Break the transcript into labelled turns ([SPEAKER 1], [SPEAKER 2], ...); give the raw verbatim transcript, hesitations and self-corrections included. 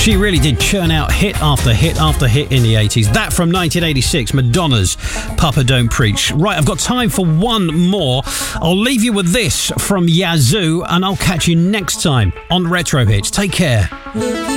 [SPEAKER 1] She really did churn out hit after hit after hit in the eighties. That from nineteen eighty-six, Madonna's Papa Don't Preach. Right, I've got time for one more. I'll leave you with this from Yazoo, and I'll catch you next time on Retro Hits. Take care.